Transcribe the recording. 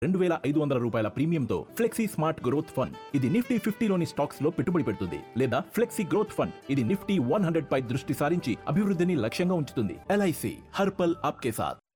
రూ. 2,500 ప్రీమియంతో flexi smart growth fund. ఇది Nifty 50లోని stocks లో పెట్టుబడి పెడుతుంది. లేదా ఫ్లెక్సీ గ్రోత్ ఫండ్. ఇది నిఫ్టీ 100 పై దృష్టి సారించి అభివృద్ధిని లక్ష్యంగా ఉంచుతుంది. LIC హర్ పల్ ఆప్కే సాథ్.